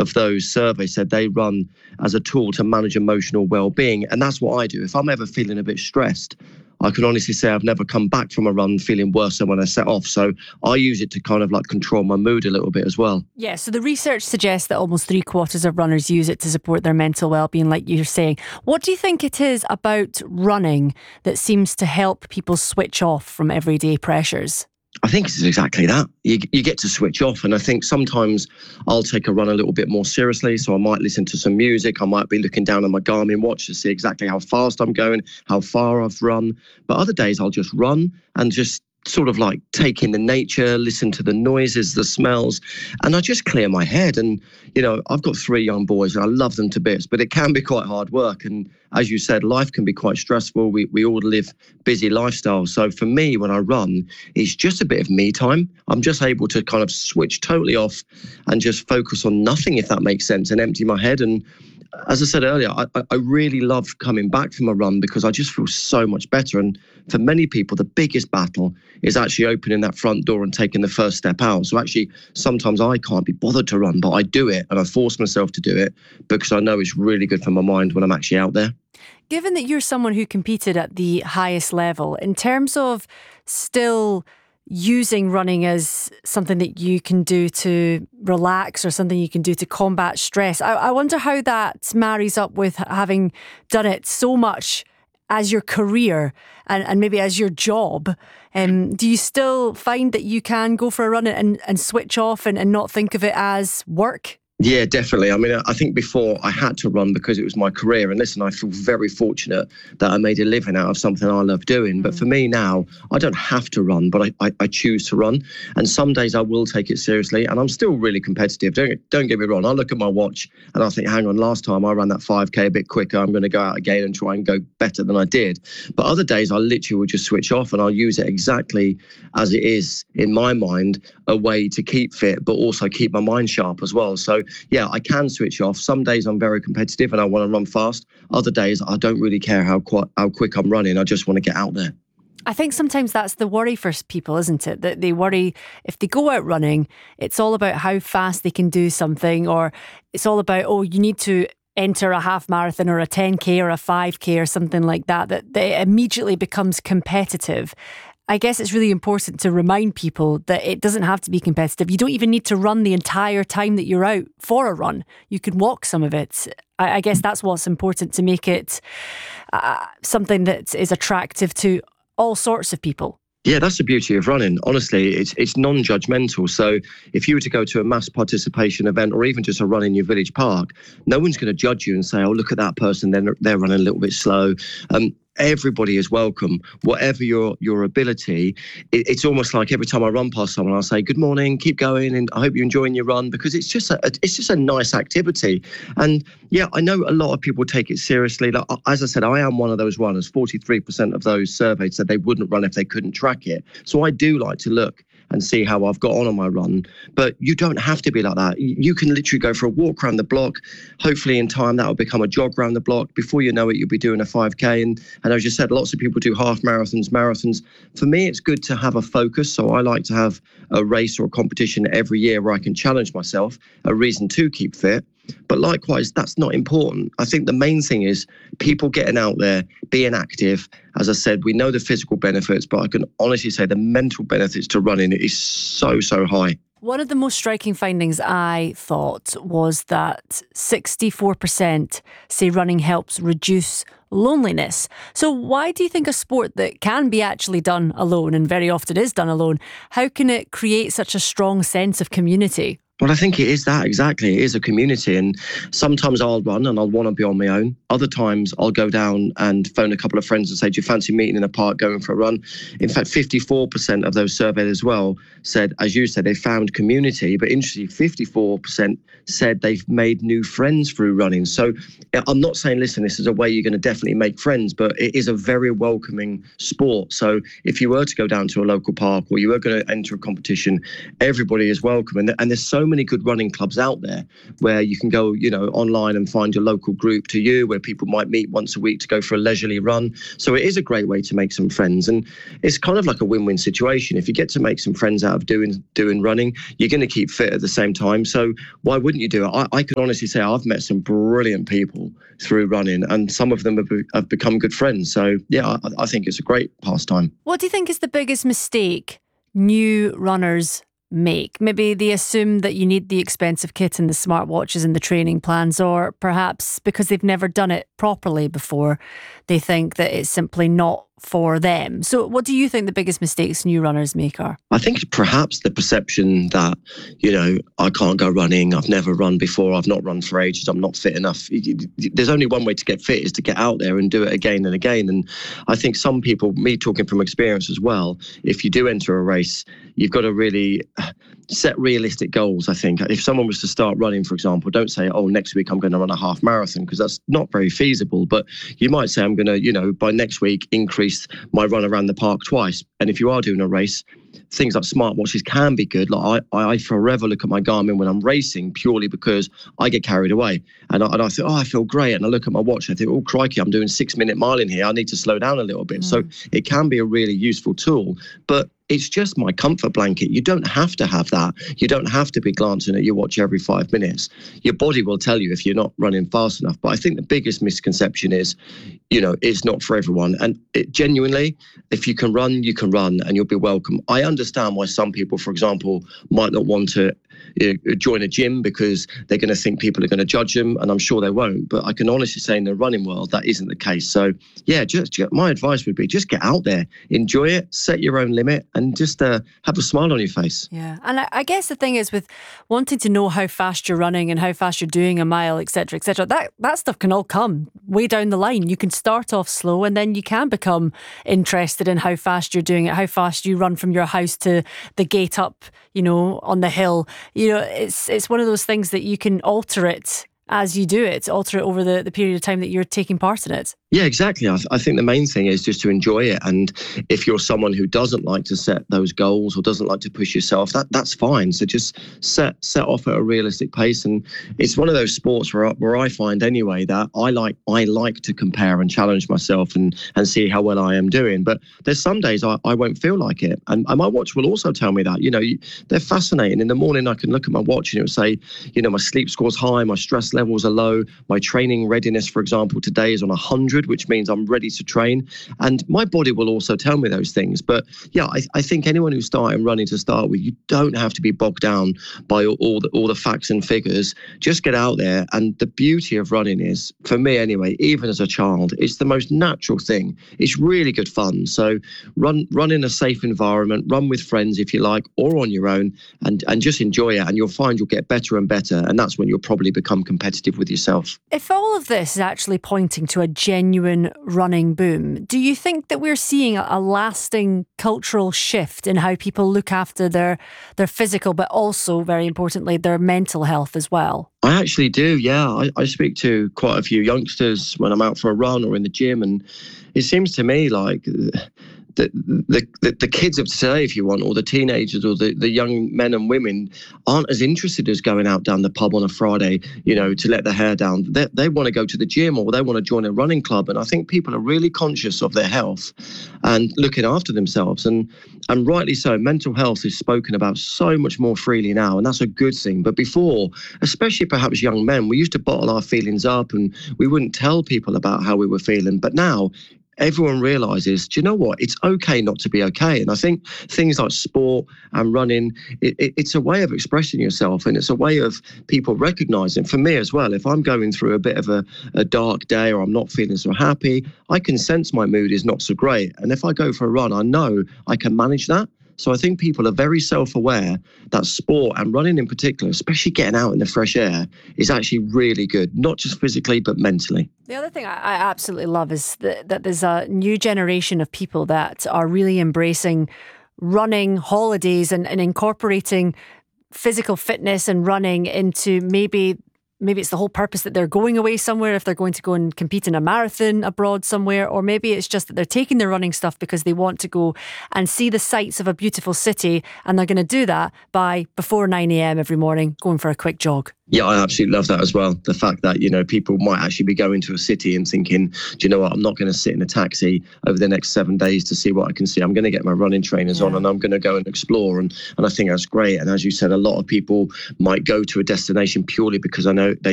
of those surveys said they run as a tool to manage emotional well-being. And that's what I do. If I'm ever feeling a bit stressed, I can honestly say I've never come back from a run feeling worse than when I set off. So I use it to kind of like control my mood a little bit as well. Yeah, so the research suggests that almost 3/4 of runners use it to support their mental well-being, like you're saying. What do you think it is about running that seems to help people switch off from everyday pressures? I think it's exactly that. You get to switch off. And I think sometimes I'll take a run a little bit more seriously. So I might listen to some music. I might be looking down on my Garmin watch to see exactly how fast I'm going, how far I've run. But other days I'll just run and just sort of like take in the nature, listen to the noises, the smells, and I just clear my head. And, you know, I've got 3 young boys and I love them to bits, but it can be quite hard work. And as you said, life can be quite stressful. We all live busy lifestyles. So for me, when I run, it's just a bit of me time. I'm just able to kind of switch totally off and just focus on nothing, if that makes sense, and empty my head. And as I said earlier, I really love coming back from a run because I just feel so much better. And for many people, the biggest battle is actually opening that front door and taking the first step out. So actually, sometimes I can't be bothered to run, but I do it and I force myself to do it because I know it's really good for my mind when I'm actually out there. Given that you're someone who competed at the highest level, in terms of still using running as something that you can do to relax or something you can do to combat stress, I wonder how that marries up with having done it so much as your career and maybe as your job. Do you still find that you can go for a run and switch off and not think of it as work? Yeah, definitely. I mean, I think before I had to run because it was my career. And listen, I feel very fortunate that I made a living out of something I love doing. But for me now, I don't have to run, but I choose to run. And some days I will take it seriously. And I'm still really competitive. Don't get me wrong. I look at my watch and I think, hang on, last time I ran that 5K a bit quicker. I'm going to go out again and try and go better than I did. But other days I literally will just switch off and I'll use it exactly as it is in my mind, a way to keep fit, but also keep my mind sharp as well. So yeah, I can switch off. Some days I'm very competitive and I want to run fast. Other days I don't really care how quick I'm running. I just want to get out there. I think sometimes that's the worry for people, isn't it? That they worry if they go out running, it's all about how fast they can do something, or it's all about, oh, you need to enter a half marathon or a 10K or a 5K or something like that it immediately becomes competitive. I guess it's really important to remind people that it doesn't have to be competitive. You don't even need to run the entire time that you're out for a run. You can walk some of it. I guess that's what's important, to make it something that is attractive to all sorts of people. Yeah, that's the beauty of running. Honestly, it's non-judgmental. So if you were to go to a mass participation event or even just a run in your village park, no one's going to judge you and say, oh, look at that person, they're running a little bit slow. Everybody is welcome, whatever your ability. It's almost like every time I run past someone, I'll say, good morning, keep going, and I hope you're enjoying your run, because it's just a nice activity. And yeah, I know a lot of people take it seriously. Like, as I said, I am one of those runners. 43% of those surveyed said they wouldn't run if they couldn't track it. So I do like to look and see how I've got on my run. But you don't have to be like that. You can literally go for a walk around the block. Hopefully in time that will become a jog around the block. Before you know it, you'll be doing a 5K. And as you said, lots of people do half marathons, marathons. For me, it's good to have a focus. So I like to have a race or a competition every year where I can challenge myself, a reason to keep fit. But likewise, that's not important. I think the main thing is people getting out there, being active. As I said, we know the physical benefits, but I can honestly say the mental benefits to running is so high. One of the most striking findings, I thought, was that 64% say running helps reduce loneliness. So why do you think a sport that can be actually done alone, and very often is done alone, how can it create such a strong sense of community? Well, I think it is that, exactly. It is a community. And sometimes I'll run and I'll want to be on my own. Other times I'll go down and phone a couple of friends and say, do you fancy meeting in a park, going for a run? In fact, 54% of those surveyed as well said, as you said, they found community. But interestingly, 54% said they've made new friends through running. So I'm not saying, listen, this is a way you're going to definitely make friends, but it is a very welcoming sport. So if you were to go down to a local park or you were going to enter a competition, everybody is welcome. And there's so so many good running clubs out there where you can go, online and find your local group to you, where people might meet once a week to go for a leisurely run. So it is a great way to make some friends, and it's kind of like a win-win situation. If you get to make some friends out of doing running, you're going to keep fit at the same time. So why wouldn't you do it? I can honestly say I've met some brilliant people through running, and some of them have become good friends. So yeah, I think it's a great pastime. What do you think is the biggest mistake new runners make? Maybe they assume that you need the expensive kit and the smartwatches and the training plans, or perhaps because they've never done it properly before, they think that it's simply not for them. So what do you think the biggest mistakes new runners make are? I think perhaps the perception that, I can't go running, I've never run before, I've not run for ages, I'm not fit enough. There's only one way to get fit, is to get out there and do it again and again. And I think some people, me talking from experience as well, if you do enter a race, you've got to really set realistic goals. I think if someone was to start running, for example, don't say, next week I'm going to run a half marathon, because that's not very feasible. But you might say, I'm going to, by next week, increase my run around the park twice. And if you are doing a race, things like smartwatches can be good. Like I forever look at my Garmin when I'm racing, purely because I get carried away. And I think, I feel great. And I look at my watch and I think, oh, crikey, I'm doing 6-minute mile in here. I need to slow down a little bit. So it can be a really useful tool. But it's just my comfort blanket. You don't have to have that. You don't have to be glancing at your watch every 5 minutes. Your body will tell you if you're not running fast enough. But I think the biggest misconception is, it's not for everyone. And genuinely, if you can run and you'll be welcome. I understand why some people, for example, might not want to join a gym because they're going to think people are going to judge them, and I'm sure they won't. But I can honestly say in the running world, that isn't the case. So yeah, just my advice would be just get out there, enjoy it, set your own limit, and just have a smile on your face. Yeah, and I guess the thing is, with wanting to know how fast you're running and how fast you're doing a mile, etc., that stuff can all come way down the line. You can start off slow, and then you can become interested in how fast you're doing it, how fast you run from your house to the gate up, on the hill. It's one of those things that you can alter it as you do it, alter it over the period of time that you're taking part in it. Yeah, exactly. I think the main thing is just to enjoy it. And if you're someone who doesn't like to set those goals or doesn't like to push yourself, that's fine. So just set off at a realistic pace. And it's one of those sports where I find anyway that I like to compare and challenge myself and see how well I am doing. But there's some days I won't feel like it. And my watch will also tell me that. They're fascinating. In the morning, I can look at my watch and it will say, my sleep score's high, my stress levels are low, my training readiness, for example, today is on 100, which means I'm ready to train. And my body will also tell me those things. But yeah, I think anyone who's starting running to start with, you don't have to be bogged down by all the facts and figures. Just get out there. And the beauty of running is, for me anyway, even as a child, it's the most natural thing. It's really good fun. So run in a safe environment, run with friends if you like, or on your own, and just enjoy it. And you'll find you'll get better and better. And that's when you'll probably become competitive with yourself. If all of this is actually pointing to a genuine running boom, do you think that we're seeing a lasting cultural shift in how people look after their physical, but also, very importantly, their mental health as well? I actually do, yeah. I speak to quite a few youngsters when I'm out for a run or in the gym, and it seems to me like the kids of today, if you want, or the teenagers or the young men and women aren't as interested as going out down the pub on a Friday, to let their hair down. They want to go to the gym or they want to join a running club. And I think people are really conscious of their health and looking after themselves. And rightly so. Mental health is spoken about so much more freely now, and that's a good thing. But before, especially perhaps young men, we used to bottle our feelings up and we wouldn't tell people about how we were feeling. But now, everyone realises, do you know what? It's okay not to be okay. And I think things like sport and running, it's a way of expressing yourself, and it's a way of people recognising. For me as well, if I'm going through a bit of a dark day or I'm not feeling so happy, I can sense my mood is not so great. And if I go for a run, I know I can manage that. So I think people are very self-aware that sport and running in particular, especially getting out in the fresh air, is actually really good, not just physically, but mentally. The other thing I absolutely love is that there's a new generation of people that are really embracing running holidays and incorporating physical fitness and running into maybe maybe it's the whole purpose that they're going away somewhere, if they're going to go and compete in a marathon abroad somewhere, or maybe it's just that they're taking their running stuff because they want to go and see the sights of a beautiful city, and they're going to do that by before 9 a.m. every morning, going for a quick jog. Yeah, I absolutely love that as well. The fact that, people might actually be going to a city and thinking, do you know what, I'm not going to sit in a taxi over the next 7 days to see what I can see. I'm going to get my running trainers on and I'm going to go and explore. And I think that's great. And as you said, a lot of people might go to a destination purely because they